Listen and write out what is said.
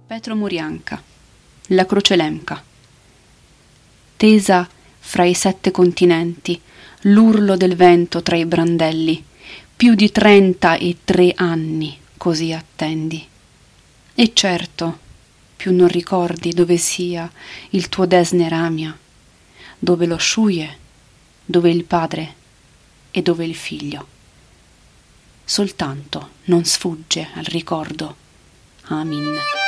Petro Murianca, la croce lemca. Tesa fra i 7 continenti, l'urlo del vento tra i brandelli, più di 33 anni così attendi. E certo, più non ricordi dove sia il tuo desne ramia, dove lo sciuie, dove il padre e dove il figlio. Soltanto non sfugge al ricordo. Amin.